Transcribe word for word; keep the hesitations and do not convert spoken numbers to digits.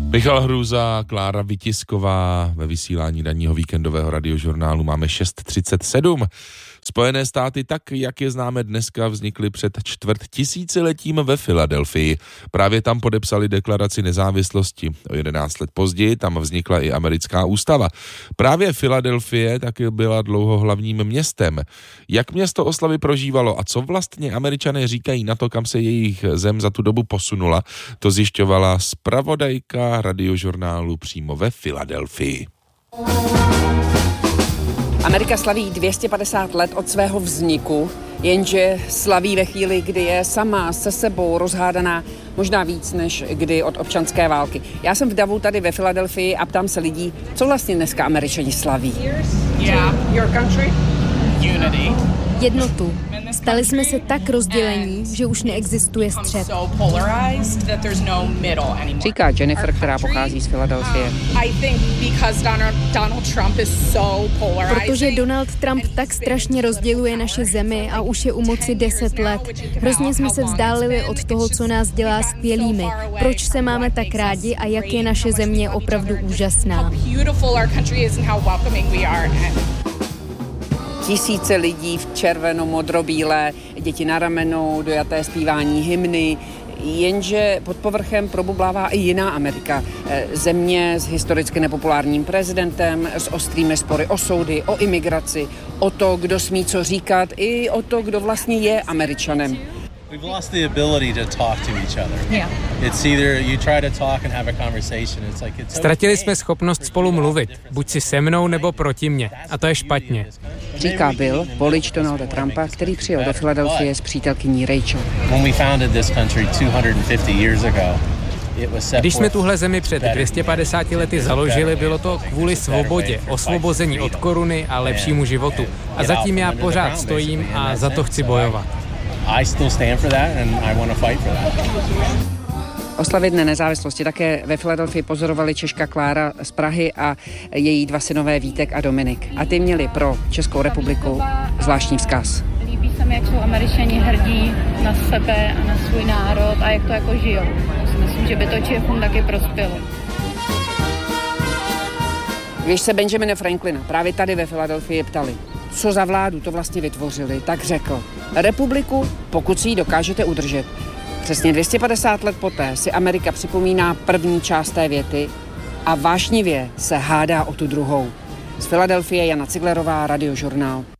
Michal Hruza, Klára Vytisková ve vysílání ranního víkendového radiožurnálu. Máme šest třicet sedm. Spojené státy, tak jak je známe dneska, vznikly před čtvrt tisíciletím ve Filadelfii. Právě tam podepsali deklaraci nezávislosti. O jedenáct let později tam vznikla i americká ústava. Právě Filadelfie taky byla dlouho hlavním městem. Jak město oslavy prožívalo a co vlastně Američané říkají na to, kam se jejich zem za tu dobu posunula, to zjišťovala zpravodajka radiožurnálu přímo ve Filadelfii. Amerika slaví dvě stě padesát let od svého vzniku, jenže slaví ve chvíli, kdy je sama se sebou rozhádaná možná víc než kdy od občanské války. Já jsem v davu tady ve Filadelfii a ptám se lidí, co vlastně dneska Američani slaví. Yeah. Your country? Unity. Jednotu. Stali jsme se tak rozdělení, že už neexistuje střed. Říká Jennifer, která pochází z Filadelfie. Protože Donald Trump tak strašně rozděluje naše zemi a už je u moci deset let. Hrozně jsme se vzdálili od toho, co nás dělá skvělými. Proč se máme tak rádi a jak je naše země opravdu úžasná. Tisíce lidí v červeno-modrobílé, děti na ramenou, dojaté zpívání hymny, jenže pod povrchem probublává i jiná Amerika. Země s historicky nepopulárním prezidentem, s ostrými spory o soudy, o imigraci, o to, kdo smí co říkat, i o to, kdo vlastně je Američanem. We've lost the ability to talk to each other. Yeah. It's either you try to talk and have a conversation. It's like it's Ztratili jsme schopnost spolu mluvit, buď si se mnou nebo proti mně, a to je špatně. Říká Bill, volič Donalda Trumpa, který přijel do Filadelfie s přítelkyní Rachel. When we founded this country two hundred fifty years ago. Když jsme tuhle zemi před dvě stě padesáti lety založili, bylo to kvůli svobodě, osvobození od koruny a lepšímu životu. A zatím já pořád stojím a za to chci bojovat. I still stand for that and I want to fight for that. Oslavy Dne nezávislosti také ve Filadelfii pozorovali Češka Klára z Prahy a její dva synové Vítek a Dominik. A ty měli pro Českou republiku zvláštní vzkaz. Líbí se mi, jak jsou Američani hrdí na sebe a na svůj národ a jak to jako žijou. Myslím, že by to Čechům taky prospělo. Když se Benjamina Franklina právě tady ve Filadelfii ptali, co za vládu to vlastně vytvořili, tak řekl: republiku, pokud si ji dokážete udržet. Přesně dvě stě padesát let poté si Amerika připomíná první část té věty a vášnivě se hádá o tu druhou. Z Filadelfie Jana Ciglerová, Radiožurnál.